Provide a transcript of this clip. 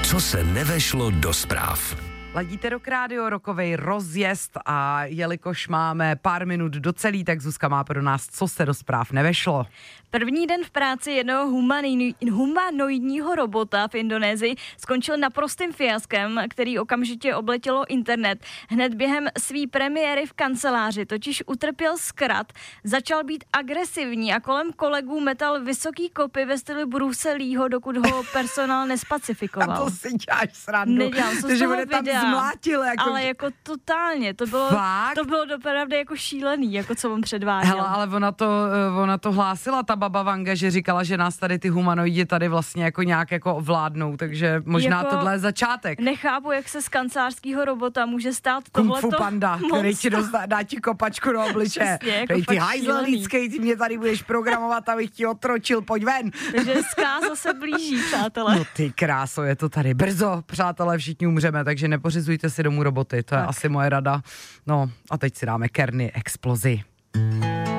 Co se nevešlo do zpráv. Ladíte Rock Radio, rokovej rozjezd a jelikož máme pár minut do celý, tak Zuzka má pro nás, co se do zpráv nevešlo. První den v práci jednoho humanoidního robota v Indonésii skončil naprostým fiaskem, který okamžitě obletělo internet. Hned během své premiéry v kanceláři totiž utrpěl zkrat, začal být agresivní a kolem kolegů metal vysoký kopy ve stylu Bruce Leeho, dokud ho personál nespacifikoval. A to si děláš srandu. Nedělám, co z toho videa. Zmlátil, ale jako totálně, to bylo dopravdy jako šílený, jako co on předváděl. Hele, ale ona to hlásila, ta baba Vanga, že říkala, že nás tady ty humanoidi tady vlastně jako nějak jako ovládnou, takže možná jako tohle je začátek. Nechápu, jak se z kancelářského robota může stát tohleto Kung Fu Panda, který ti dá ti kopačku do obliče. Jako ty hajzl lidský, ty mě tady budeš programovat, abych ti otročil, pojď ven. Takže zkáza se blíží, přátelé. No ty kráso, je to tady brzo, přátelé, všichni umřeme, takže nepořizujte si domů roboty, to je asi moje rada. No a teď si dáme Kerny Explozi.